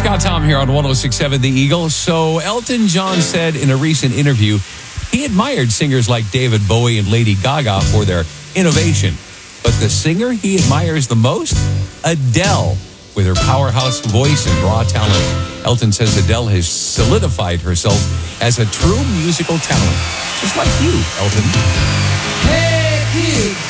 Scott Tom here on 106.7 The Eagle. So Elton John said in a recent interview he admired singers like David Bowie and Lady Gaga for their innovation. But the singer he admires the most? Adele, with her powerhouse voice and raw talent. Elton says Adele has solidified herself as a true musical talent. Just like you, Elton. Hey, kids.